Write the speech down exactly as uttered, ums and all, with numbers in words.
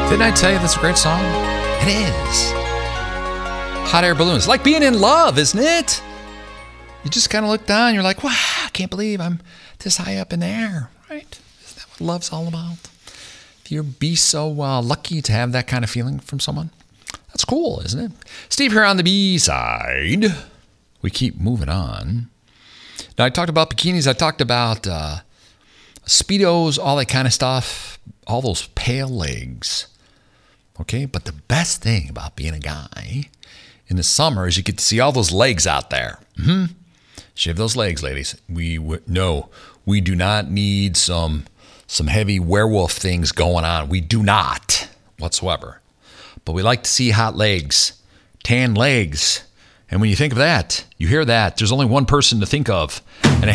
Didn't I tell you that's a great song? It is. Hot air balloons. Like being in love, isn't it? You just kind of look down, you're like, wow, I can't believe I'm this high up in the air, right? Isn't that what love's all about? If you be so uh, lucky to have that kind of feeling from someone, that's cool, isn't it? Steve here on the B side. We keep moving on. Now, I talked about bikinis. I talked about uh, Speedos, all that kind of stuff, all those pale legs. Okay, but the best thing about being a guy in the summer is you get to see all those legs out there. Mm-hmm. Shave those legs, ladies. We w- no, we do not need some some heavy werewolf things going on. We do not whatsoever. But we like to see hot legs, tan legs. And when you think of that, you hear that, there's only one person to think of. And it